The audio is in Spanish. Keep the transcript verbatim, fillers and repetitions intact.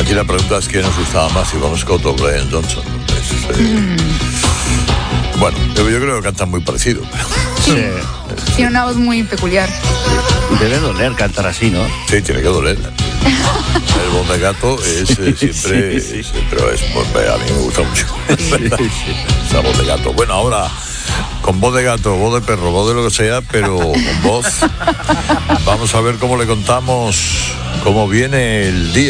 Aquí la pregunta es quién nos gustaba más, si Bon Scott o Brian Johnson. Entonces, eh, mm. Bueno, yo, yo creo que cantan muy parecido. Sí. Tiene una voz muy peculiar. Debe doler cantar así, ¿no? Sí, tiene que doler. El voz de gato es eh, siempre, sí, sí, sí. Pero es, pues, a mí me gusta mucho. Sí, sí. Esa voz de gato. Bueno, ahora con voz de gato, voz de perro, voz de lo que sea, pero con voz. Vamos a ver cómo le contamos cómo viene el día.